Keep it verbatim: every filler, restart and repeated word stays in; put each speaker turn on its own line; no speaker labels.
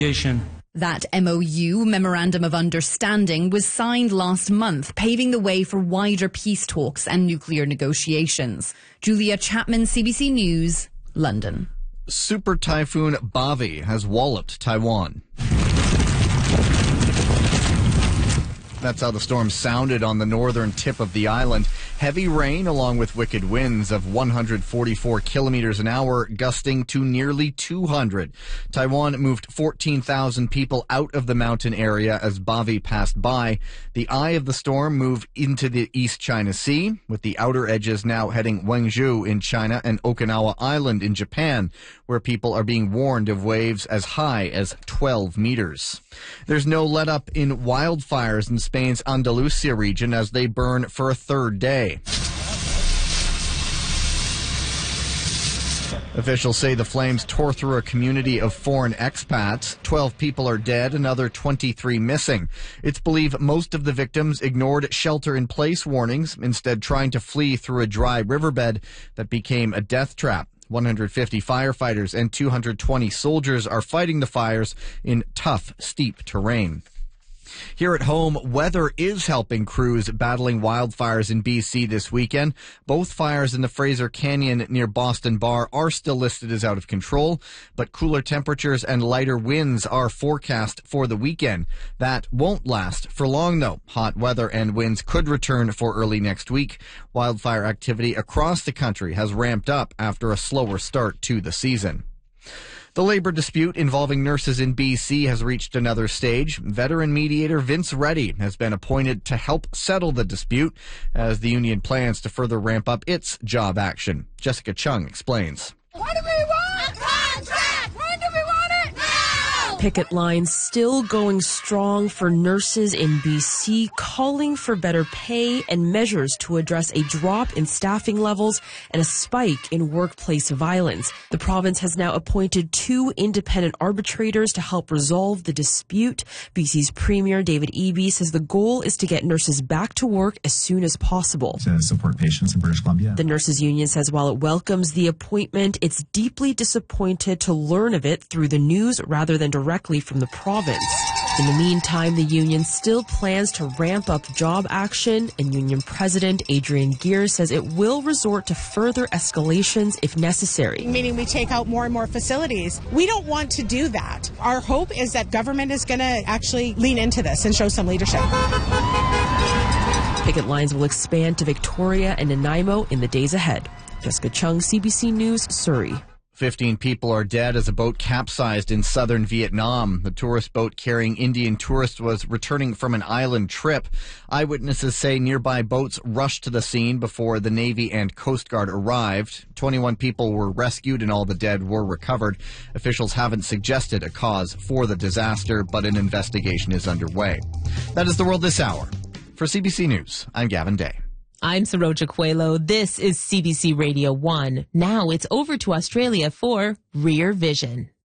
That M O U, Memorandum of Understanding, was signed last month, paving the way for wider peace talks and nuclear negotiations. Julia Chapman, C B C News, London.
Super Typhoon Bavi has walloped Taiwan. That's how the storm sounded on the northern tip of the island. Heavy rain along with wicked winds of one hundred forty-four kilometers an hour, gusting to nearly two hundred. Taiwan moved fourteen thousand people out of the mountain area as Bavi passed by. The eye of the storm moved into the East China Sea, with the outer edges now heading Gwangju in China and Okinawa Island in Japan, where people are being warned of waves as high as twelve meters. There's no let-up in wildfires in Spain's Andalusia region as they burn for a third day. Officials say the flames tore through a community of foreign expats. Twelve people are dead, another twenty-three missing. It's believed most of the victims ignored shelter-in-place warnings, instead trying to flee through a dry riverbed that became a death trap. one hundred fifty firefighters and two hundred twenty soldiers are fighting the fires in tough, steep terrain. Here at home, weather is helping crews battling wildfires in B C this weekend. Both fires in the Fraser Canyon near Boston Bar are still listed as out of control, but cooler temperatures and lighter winds are forecast for the weekend. That won't last for long, though. Hot weather and winds could return for early next week. Wildfire activity across the country has ramped up after a slower start to the season. The labor dispute involving nurses in B C has reached another stage. Veteran mediator Vince Reddy has been appointed to help settle the dispute as the union plans to further ramp up its job action. Jessica Chung explains.
What do we want? A contract! When do we want it? Now!
Picket lines still going strong for nurses in B C, calling for better pay and measures to address a drop in staffing levels and a spike in workplace violence. The province has now appointed two independent arbitrators to help resolve the dispute. B C's Premier David Eby says the goal is to get nurses back to work as soon as possible.
To support patients in British Columbia.
The nurses union says while it welcomes the appointment, it's deeply disappointed to learn of it through the news rather than directly from the province. In the meantime, the union still plans to ramp up job action, and union president Adrian Gears says it will resort to further escalations if necessary.
Meaning we take out more and more facilities. We don't want to do that. Our hope is that government is going to actually lean into this and show some leadership.
Picket lines will expand to Victoria and Nanaimo in the days ahead. Jessica Chung, C B C News, Surrey.
Fifteen people are dead as a boat capsized in southern Vietnam. The tourist boat carrying Indian tourists was returning from an island trip. Eyewitnesses say nearby boats rushed to the scene before the Navy and Coast Guard arrived. twenty-one people were rescued and all the dead were recovered. Officials haven't suggested a cause for the disaster, but an investigation is underway. That is the world this hour. For C B C News, I'm Gavin Day.
I'm Saroja Coelho. This is C B C Radio one. Now it's over to Australia for Rear Vision.